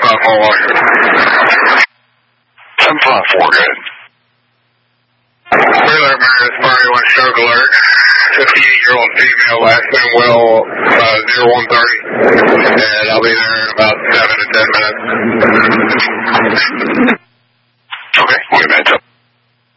754 Washington. 754, good. Wheeler, Meredith, Party 1 stroke alert. 58-year-old female, last name Will, 0130. And I'll be there in about 7 to